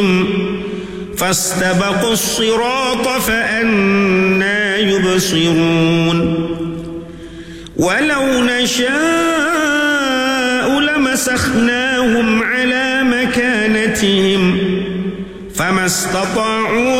فاستبقوا الصراط فأنى يبصرون ولو نشاء لمسخناهم على مكانتهم فما استطاعوا